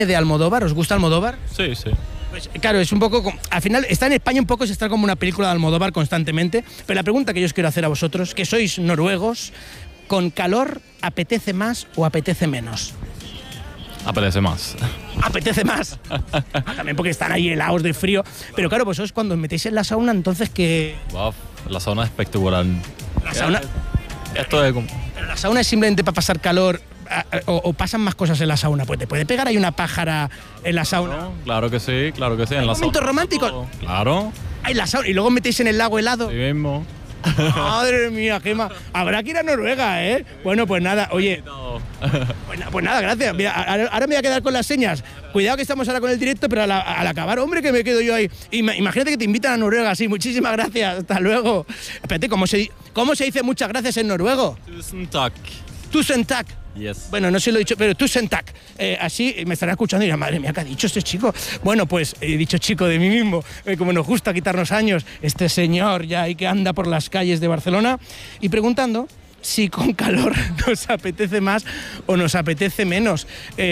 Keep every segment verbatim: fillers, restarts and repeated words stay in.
de Almodóvar? ¿Os gusta Almodóvar? Sí, sí. Pues claro, es un poco... como- Al final, está en España un poco, se está como una película de Almodóvar constantemente, pero la pregunta que yo os quiero hacer a vosotros, que sois noruegos, ¿con calor apetece más o apetece menos? Apetece más. Apetece más. Ah, también porque están ahí helados de frío. Pero claro, vosotros cuando os metéis en la sauna, entonces que... Wow, la sauna es espectacular. La sauna... Esto es como... Pero la sauna es simplemente para pasar calor a- a- o, o pasan más cosas en la sauna. Pues te puede pegar ahí una pájara en la sauna. No, claro que sí, claro que sí. En la ¿Momentos sauna. románticos? Todo. Claro, Ay, la sauna. Y luego metéis en el lago helado. sí mismo. Madre mía, qué ma... Habrá que ir a Noruega, ¿eh? Bueno, pues nada, oye... Pues, na- pues nada, gracias. Mira, ahora, ahora me voy a quedar con las señas. Cuidado que estamos ahora con el directo, pero al, al acabar, hombre, que me quedo yo ahí. Ima- Imagínate que te invitan a Noruega, sí. Muchísimas gracias. Hasta luego. Espérate, ¿cómo se, di- ¿cómo se dice muchas gracias en noruego? Tusen takk. Tusen tak. Yes. Bueno, no se lo he dicho, pero tusen tak. Eh, así me estarán escuchando y dirán, madre mía, ¿qué ha dicho este chico? Bueno, pues he dicho chico de mí mismo, eh, como nos gusta quitarnos años, este señor ya ahí que anda por las calles de Barcelona y preguntando si con calor nos apetece más o nos apetece menos.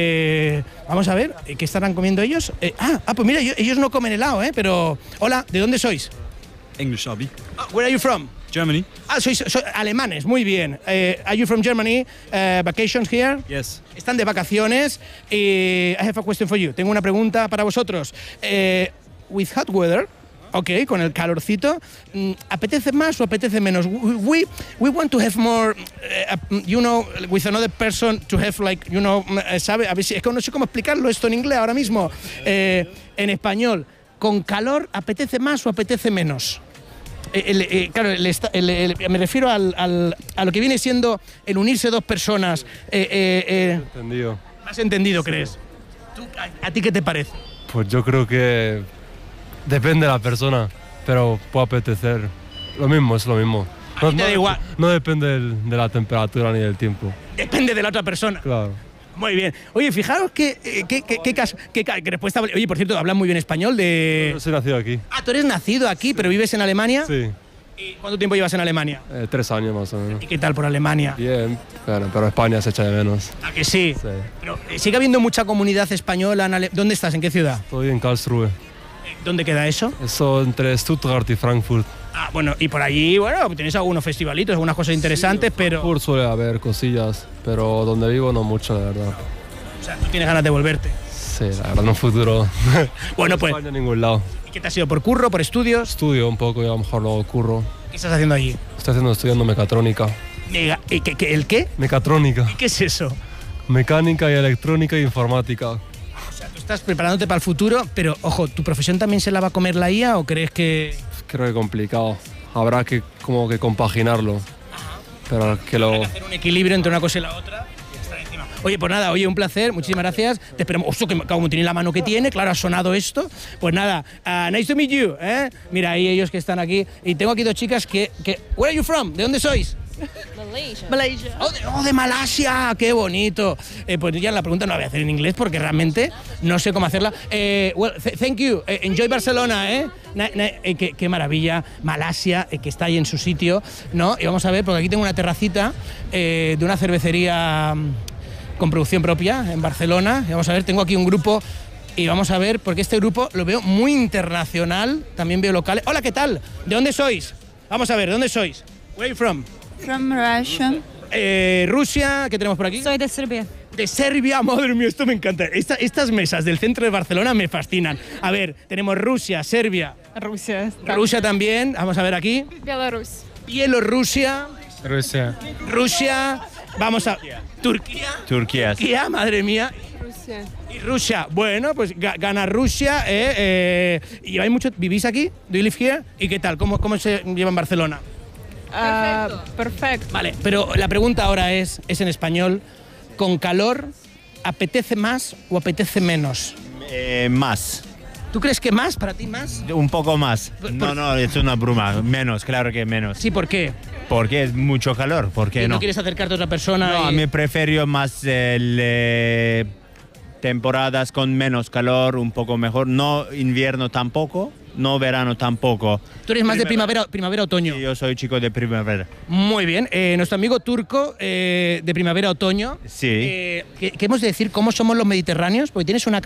Eh, vamos a ver, ¿qué estarán comiendo ellos? Eh, ah, ah, pues mira, ellos, ellos no comen helado, ¿eh? Pero, hola, ¿de dónde sois? English, Abby. Ah, where are you from? Germany? Ah, sois, sois alemanes, muy bien. Eh, are you from Germany? Uh, vacations here? Yes. Están de vacaciones. Eh, I have a question for you. Tengo una pregunta para vosotros. Eh, with hot weather, ok, con el calorcito, mm, ¿apetece más o apetece menos? We, we want to have more, uh, you know, with another person to have like, you know, uh, ¿sabe? A ver si, es que no sé cómo explicarlo esto en inglés ahora mismo. Eh, en español, ¿con calor apetece más o apetece menos? El, el, claro, el, el, el, me refiero al, al, a lo que viene siendo el unirse dos personas. Eh, eh, eh, Entendido. ¿Has entendido, crees? ¿Tú, a, ¿A ti qué te parece? Pues yo creo que depende de la persona, pero puede apetecer. Lo mismo, es lo mismo. A ti te da igual. No depende del- de la temperatura ni del tiempo. Depende de la otra persona. Claro. Muy bien. Oye, fijaros qué eh, qué, qué, qué, cas- qué ca- qué respuesta. Oye, por cierto, hablan muy bien español de... Yo soy nacido aquí. Ah, tú eres nacido aquí, pero vives en Alemania. Sí. ¿Y cuánto tiempo llevas en Alemania? Eh, tres años más o menos. ¿Y qué tal por Alemania? Bien, bueno, pero España se echa de menos. ¿A que sí? Sí. Pero eh, sigue habiendo mucha comunidad española en Ale- ¿Dónde estás? ¿En qué ciudad? Estoy en Karlsruhe. ¿Dónde queda eso? Eso entre Stuttgart y Frankfurt. Ah, bueno, y por allí, bueno, tenéis algunos festivalitos, algunas cosas interesantes, pero... Frankfurt suele haber cosillas, pero donde vivo no mucho, la verdad. O sea, tú tienes ganas de volverte. Sí, la verdad, en un futuro. Bueno, En pues, España en ningún lado. ¿y qué te has ido? ¿Por curro, por estudios? Estudio un poco y a lo mejor luego curro. ¿Qué estás haciendo allí? Estoy haciendo, estudiando mecatrónica. Mega- ¿y qué- qué- ¿El qué? Mecatrónica. ¿Qué es eso? Mecánica y electrónica e informática. O sea, tú estás preparándote para el futuro, pero, ojo, ¿tu profesión también se la va a comer la I A o crees que...? Creo que complicado. Habrá que como que compaginarlo. Pero que lo... hacer un equilibrio entre una cosa y la otra y estar encima. Oye, pues nada, oye, un placer, muchísimas gracias. Te esperamos. Oso, que como tiene la mano que tiene, claro, ha sonado esto. Pues nada, uh, nice to meet you, ¿eh? Mira, ahí ellos que están aquí. Y tengo aquí dos chicas que, que... Where are you from? ¿De dónde sois? Malaysia. Malaysia. Oh, de, oh, de Malasia, qué bonito. Eh, pues ya la pregunta no la voy a hacer en inglés porque realmente no sé cómo hacerla. Eh, well, th- thank you. Eh, enjoy Barcelona, ¿eh? Na- na- eh, qué, qué maravilla. Malasia, eh, que está ahí en su sitio, ¿no? Y vamos a ver, porque aquí tengo una terracita eh, de una cervecería mm, con producción propia en Barcelona. Y vamos a ver, tengo aquí un grupo. Y vamos a ver, porque este grupo lo veo muy internacional. También veo locales. Hola, ¿qué tal? ¿De dónde sois? Vamos a ver, ¿de dónde sois? Where are you from? From Russia. Eh, Rusia, ¿qué tenemos por aquí? Soy de Serbia. De Serbia, madre mía, esto me encanta. Esta- estas mesas del centro de Barcelona me fascinan. A ver, tenemos Rusia, Serbia, Rusia. Rusia también, vamos a ver aquí, Belarus. Bielorrusia, Rusia. Rusia, vamos a... Turquía, Turquía. Turquía, madre mía, Rusia. y Rusia. Bueno, pues ga- gana Rusia, eh, eh, y hay mucho... ¿Vivís aquí? ¿Do you live here? ¿Y qué tal? ¿Cómo, cómo se lleva en Barcelona? Perfecto. Perfecto. Vale, pero la pregunta ahora es, es en español. ¿Con calor apetece más o apetece menos? Eh, más. ¿Tú crees que más? ¿Para ti más? Un poco más. Por- No, por- no, es una bruma. Menos, claro que menos. Sí, ¿por qué? Porque es mucho calor. ¿Por ¿Y qué no, no? quieres acercarte a otra persona? No, a y- mí prefiero más el, eh, temporadas con menos calor, un poco mejor. No invierno tampoco, no verano tampoco. Tú eres más de primavera, primavera otoño. Yo soy chico de primavera. Muy bien. Eh, nuestro amigo turco eh, de primavera otoño. Sí. Eh, ¿qué, qué hemos de decir? ¿Cómo somos los mediterráneos? Porque tienes una